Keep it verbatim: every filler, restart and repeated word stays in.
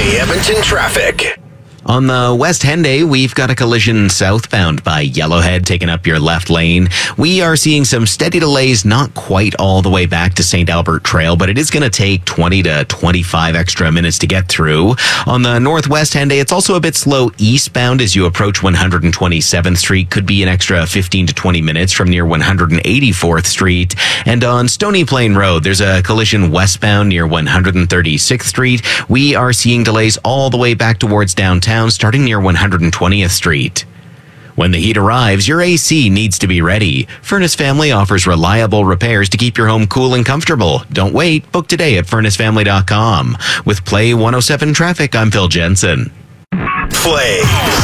Play Edmonton traffic. On the West Henday, we've got a collision southbound by Yellowhead taking up your left lane. We are seeing some steady delays, not quite all the way back to Saint Albert Trail, but it is going to take twenty to twenty-five extra minutes to get through. On the Northwest Henday, it's also a bit slow eastbound as you approach one hundred twenty-seventh Street. Could be an extra fifteen to twenty minutes from near one hundred eighty-fourth Street. And on Stony Plain Road, there's a collision westbound near one hundred thirty-sixth Street. We are seeing delays all the way back towards downtown, starting near one hundred twentieth Street. When the heat arrives, your A C needs to be ready. Furnace Family offers reliable repairs to keep your home cool and comfortable. Don't wait. Book today at furnace family dot com. With Play one oh seven Traffic, I'm Phil Jensen. Play.